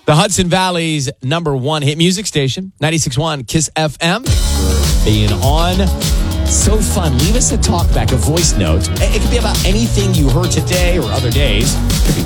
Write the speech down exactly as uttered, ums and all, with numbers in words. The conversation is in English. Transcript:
The Hudson Valley's number one hit music station, ninety-six point one Kiss F M. For being on. So fun. Leave us a talkback, a voice note. It could be about anything you heard today or other days. It could be